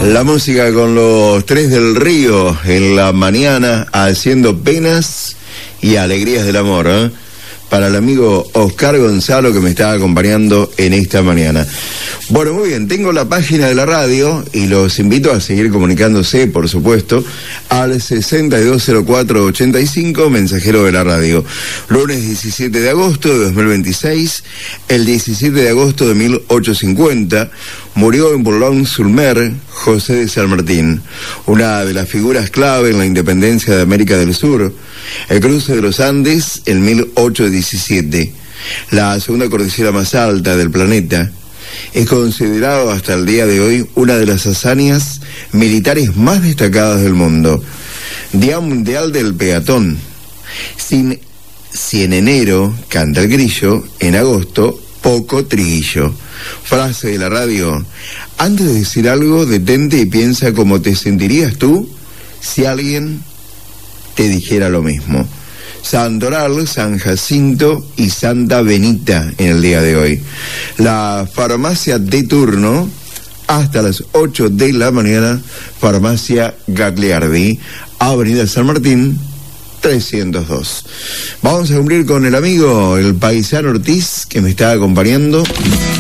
La música con los Tres del Río en la mañana, haciendo penas y alegrías del amor, ¿eh? Para el amigo Oscar Gonzalo, que me está acompañando en esta mañana. Bueno, muy bien, tengo la página de la radio y los invito a seguir comunicándose, por supuesto, al 620485, mensajero de la radio. Lunes 17 de agosto de 2026, el 17 de agosto de 1850, murió en Boulogne-sur-Mer José de San Martín, una de las figuras clave en la independencia de América del Sur, el cruce de los Andes en 1817, la segunda cordillera más alta del planeta. Es considerado hasta el día de hoy una de las hazañas militares más destacadas del mundo. Día Mundial del Peatón. Si en enero canta el grillo, en agosto poco triguillo. Frase de la radio: antes de decir algo, detente y piensa cómo te sentirías tú si alguien te dijera lo mismo. Santoral, San Jacinto y Santa Benita en el día de hoy. La farmacia de turno hasta las 8 de la mañana, Farmacia Gagliardi, Avenida San Martín 302. Vamos a cumplir con el amigo, el paisano Ortiz, que me está acompañando.